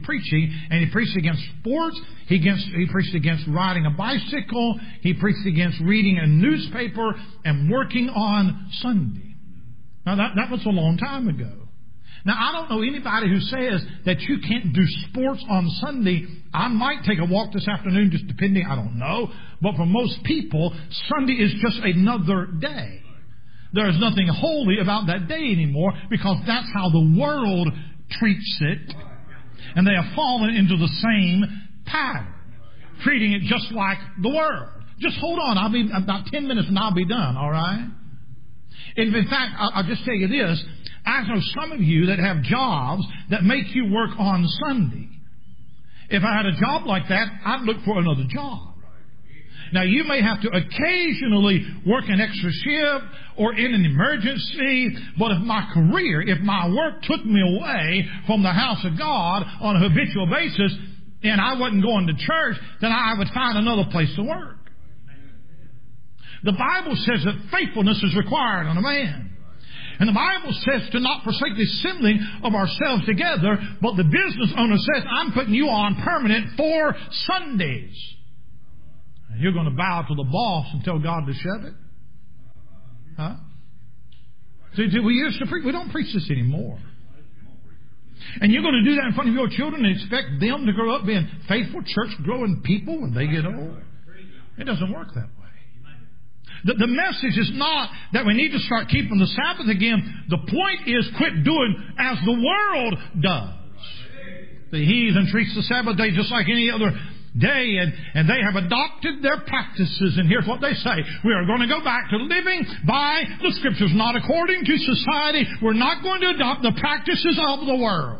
preaching, and he preached against sports. He preached against riding a bicycle. He preached against reading a newspaper and working on Sunday. Now, that was a long time ago. Now, I don't know anybody who says that you can't do sports on Sunday. I might take a walk this afternoon, just depending, I don't know. But for most people, Sunday is just another day. There is nothing holy about that day anymore, because that's how the world treats it. And they have fallen into the same pattern, treating it just like the world. Just hold on, I'll be about 10 minutes and I'll be done, all right? In fact, I'll just tell you this. I know some of you that have jobs that make you work on Sunday. If I had a job like that, I'd look for another job. Now, you may have to occasionally work an extra shift or in an emergency, but if my work took me away from the house of God on a habitual basis, and I wasn't going to church, then I would find another place to work. The Bible says that faithfulness is required on a man. And the Bible says to not forsake the assembling of ourselves together, but the business owner says, I'm putting you on permanent for Sundays. And you're going to bow to the boss and tell God to shut it? Huh? See, we used to preach. We don't preach this anymore. And you're going to do that in front of your children and expect them to grow up being faithful, church-growing people when they get old? It doesn't work that way. The message is not that we need to start keeping the Sabbath again. The point is, quit doing as the world does. The heathen treats the Sabbath day just like any other day, and they have adopted their practices. And here's what they say: we are going to go back to living by the Scriptures, not according to society. We're not going to adopt the practices of the world.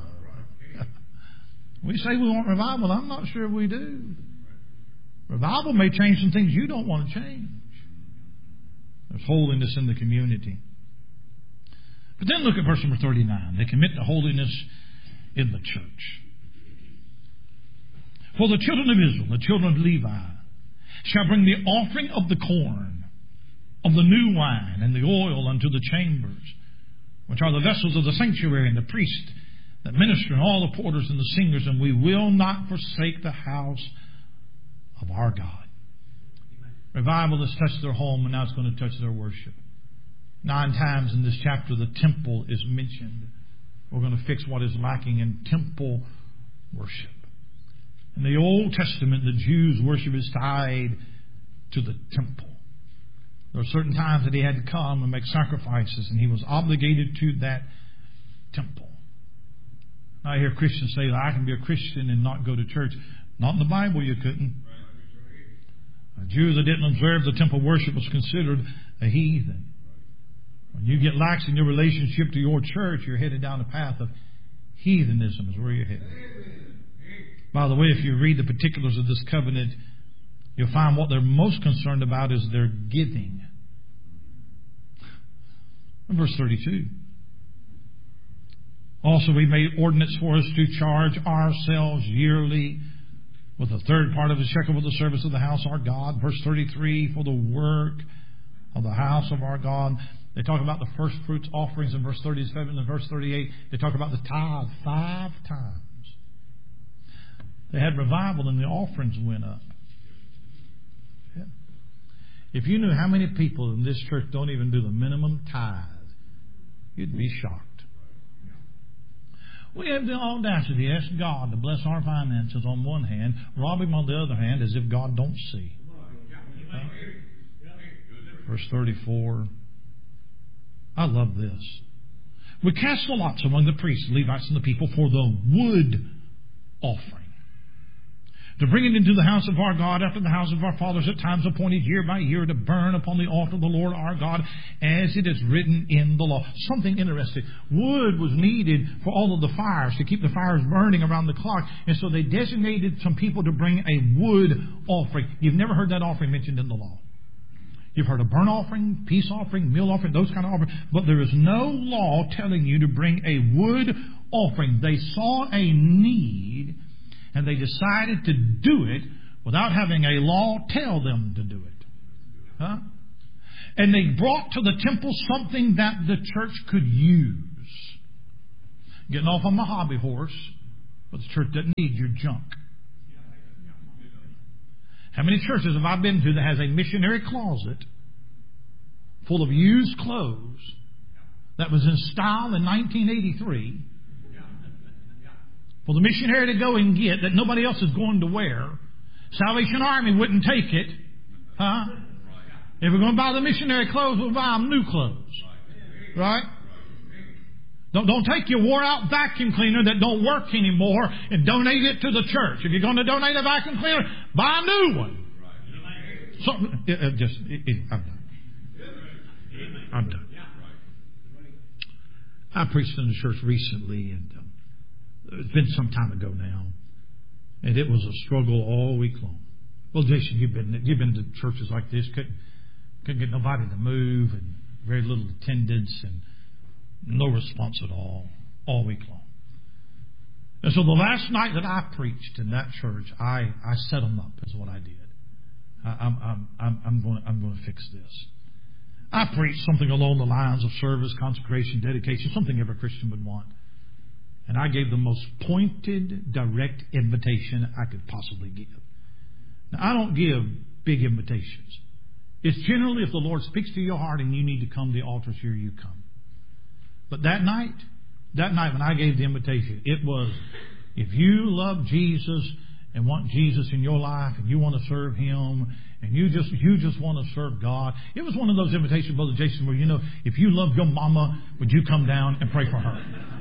We say we want revival. I'm not sure we do. Revival may change some things you don't want to change. There's holiness in the community. But then look at verse number 39. They commit to holiness in the church. For the children of Israel, the children of Levi, shall bring the offering of the corn, of the new wine, and the oil unto the chambers, which are the vessels of the sanctuary, and the priests that minister, and all the porters and the singers, and we will not forsake the house of our God. Revival has touched their home, and now it's going to touch their worship. 9 times in this chapter, the temple is mentioned. We're going to fix what is lacking in temple worship. In the Old Testament, the Jews' worship is tied to the temple. There are certain times that he had to come and make sacrifices, and he was obligated to that temple. I hear Christians say, I can be a Christian and not go to church. Not in the Bible, you couldn't. A Jew that didn't observe the temple worship was considered a heathen. When you get lax in your relationship to your church, you're headed down the path of heathenism is where you're headed. By the way, if you read the particulars of this covenant, you'll find what they're most concerned about is their giving. In verse 32. Also, we made ordinance for us to charge ourselves yearly with a third part of a shekel for the service of the house of our God. Verse 33, for the work of the house of our God. They talk about the first fruits offerings in verse 37 and verse 38. They talk about the tithe 5 times. They had revival and the offerings went up. Yeah. If you knew how many people in this church don't even do the minimum tithe, you'd be shocked. We have the audacity to ask God to bless our finances on one hand, rob Him on the other hand, as if God don't see. Verse 34. I love this. We cast the lots among the priests, Levites, and the people for the wood offering, to bring it into the house of our God after the house of our fathers at times appointed year by year to burn upon the altar of the Lord our God, as it is written in the law. Something interesting. Wood was needed for all of the fires, to keep the fires burning around the clock. And so they designated some people to bring a wood offering. You've never heard that offering mentioned in the law. You've heard a burnt offering, peace offering, meal offering, those kind of offerings. But there is no law telling you to bring a wood offering. They saw a need, and they decided to do it without having a law tell them to do it. Huh? And they brought to the temple something that the church could use. Getting off on my hobby horse, But the church doesn't need your junk. How many churches have I been to that has a missionary closet full of used clothes that was in style in 1983 for the missionary to go and get that nobody else is going to wear? Salvation Army wouldn't take it. Huh? If we're going to buy the missionary clothes, we'll buy them new clothes. Right? Don't take your wore-out vacuum cleaner that don't work anymore and donate it to the church. If you're going to donate a vacuum cleaner, buy a new one. So, I'm done. I'm done. I preached in the church recently, and it's been some time ago now, and it was a struggle all week long. Well, Jason, you've been to churches like this, couldn't get nobody to move, and very little attendance, and no response at all week long. And so the last night that I preached in that church, I set them up, is what I did. I'm going to fix this. I preached something along the lines of service, consecration, dedication, something every Christian would want. And I gave the most pointed, direct invitation I could possibly give. Now, I don't give big invitations. It's generally if the Lord speaks to your heart and you need to come to the altars, here you come. But that night when I gave the invitation, it was, if you love Jesus and want Jesus in your life and you want to serve Him and you just want to serve God. It was one of those invitations, Brother Jason, where, if you love your mama, would you come down and pray for her?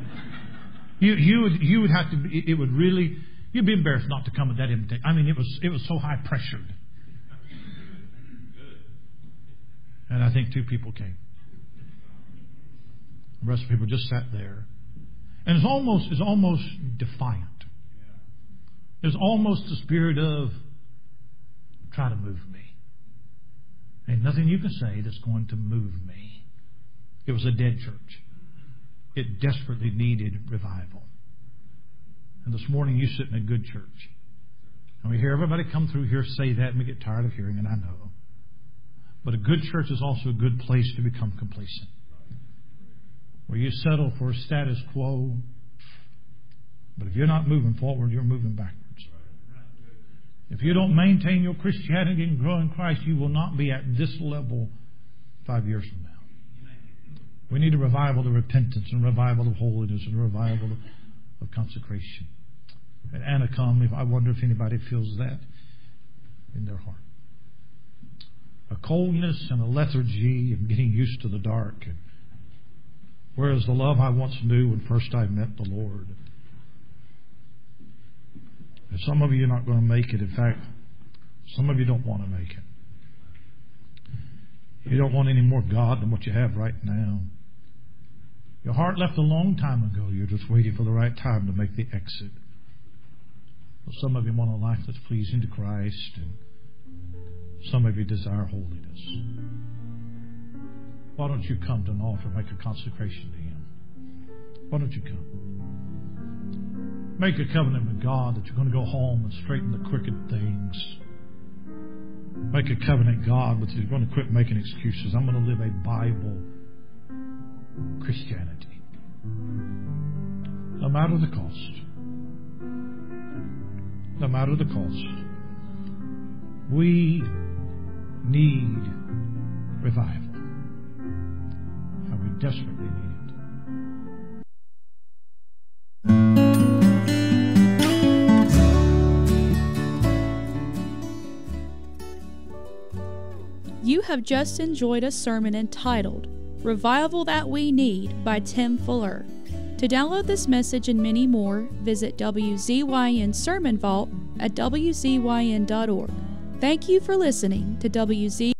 You would have to, it would really, you'd be embarrassed not to come at that invitation. I mean, it was so high pressured. And I think 2 people came. The rest of the people just sat there. And it's almost defiant. There's almost the spirit of, try to move me. Ain't nothing you can say that's going to move me. It was a dead church. It desperately needed revival. And this morning you sit in a good church. And we hear everybody come through here say that, and we get tired of hearing it, I know. But a good church is also a good place to become complacent. Where you settle for a status quo. But if you're not moving forward, you're moving backwards. If you don't maintain your Christianity and grow in Christ, you will not be at this level 5 years from now. We need a revival of repentance and a revival of holiness and a revival of consecration. At Anacom, I wonder if anybody feels that in their heart. A coldness and a lethargy and getting used to the dark. And whereas the love I once knew when first I met the Lord. And some of you are not going to make it. In fact, some of you don't want to make it. You don't want any more God than what you have right now. Your heart left a long time ago. You're just waiting for the right time to make the exit. Well, some of you want a life that's pleasing to Christ, and some of you desire holiness. Why don't you come to an altar and make a consecration to Him? Why don't you come? Make a covenant with God that you're going to go home and straighten the crooked things. Make a covenant, God, that you're going to quit making excuses. I'm going to live a Bible Christianity. No matter the cost. No matter the cost. We need revival. And we desperately need it. You have just enjoyed a sermon entitled Revival That We Need by Tim Fuller. To download this message and many more, visit WZYN Sermon Vault at WZYN.org. Thank you for listening to WZ